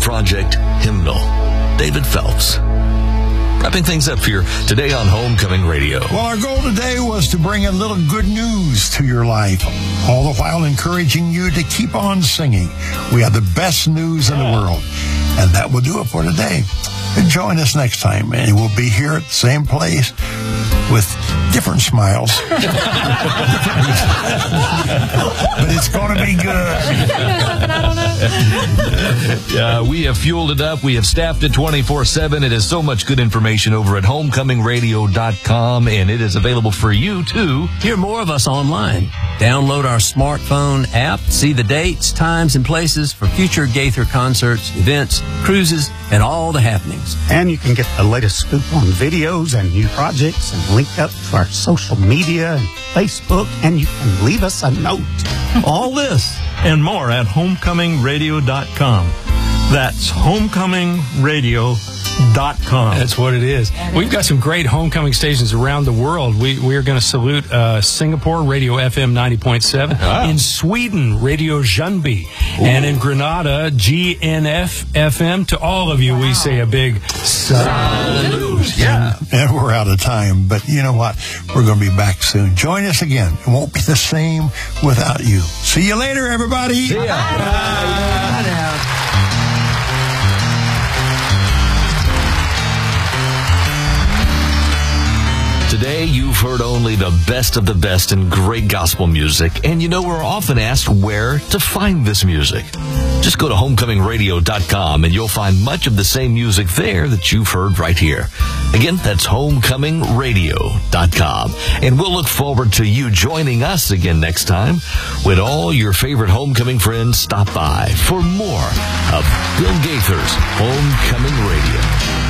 project, Hymnal. David Phelps. Wrapping things up here today on Homecoming Radio. Well, our goal today was to bring a little good news to your life, all the while encouraging you to keep on singing. We have the best news in the world, and that will do it for today. And join us next time, and we'll be here at the same place with different smiles. But it's going to be good. Yeah, we have fueled it up. We have staffed it 24/7. It is so much good information over at homecomingradio.com, and it is available for you, too. Hear more of us online. Download our smartphone app. See the dates, times, and places for future Gaither concerts, events, cruises, and all the happenings. And you can get the latest scoop on videos and new projects and link up to our social media and Facebook, and you can leave us a note. All this and more at homecomingradio.com. That's homecomingradio.com. That's what it is. We've got some great homecoming stations around the world. We are going to salute Singapore, Radio FM 90.7. Wow. In Sweden, Radio Ljungby. And in Grenada, GNF FM. To all of you, we say a big salute. Yeah. And we're out of time, but you know what? We're going to be back soon. Join us again. It won't be the same without you. See you later, everybody. See ya. Bye now. Today, you've heard only the best of the best in great gospel music. And you know, we're often asked where to find this music. Just go to homecomingradio.com and you'll find much of the same music there that you've heard right here. Again, that's homecomingradio.com. And we'll look forward to you joining us again next time when all your favorite homecoming friends stop by for more of Bill Gaither's Homecoming.